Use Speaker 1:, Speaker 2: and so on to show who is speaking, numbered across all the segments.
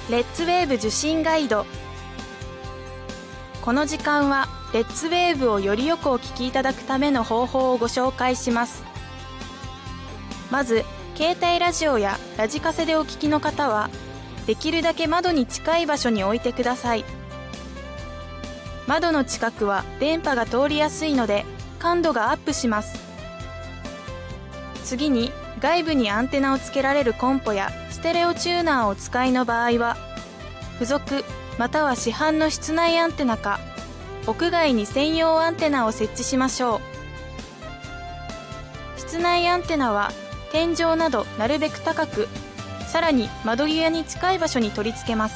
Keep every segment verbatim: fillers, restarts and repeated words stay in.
Speaker 1: レッツウェーブ受信ガイド。この時間はレッツウェーブをよりよくお聞きいただくための方法をご紹介します。まず、携帯ラジオやラジカセでお聞きの方は、できるだけ窓に近い場所に置いてください。窓の近くは電波が通りやすいので感度がアップします。次に、外部にアンテナをつけられるコンポやステレオチューナーをお使いの場合は、付属または市販の室内アンテナか、屋外に専用アンテナを設置しましょう。室内アンテナは天井などなるべく高く、さらに窓際に近い場所に取り付けます。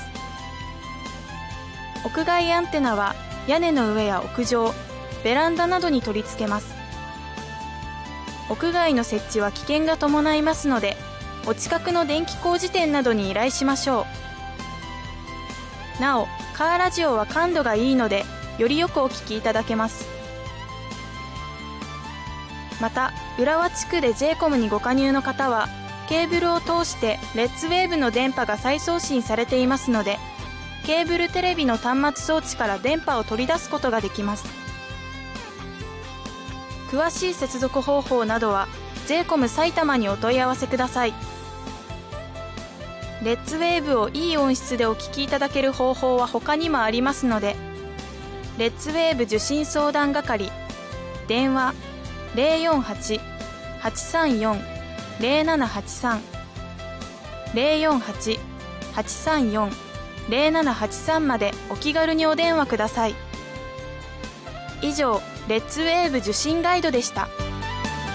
Speaker 1: 屋外アンテナは屋根の上や屋上、ベランダなどに取り付けます。屋外の設置は危険が伴いますので、お近くの電気工事店などに依頼しましょう。なお、カーラジオは感度がいいので、よりよくお聞きいただけます。また、浦和地区で ジェイコム にご加入の方は、ケーブルを通してレッツウェーブの電波が再送信されていますので、ケーブルテレビの端末装置から電波を取り出すことができます。詳しい接続方法などは ジェイコム 埼玉にお問い合わせください。レッツウェーブをいい音質でお聞きいただける方法は他にもありますので、レッツウェーブ受信相談係、電話 ゼロよんはち はちさんよん ゼロななはちさん ゼロよんはち はちさんよん ゼロななはちさんまでお気軽にお電話ください。以上、レッツウェーブ受信ガイドでした。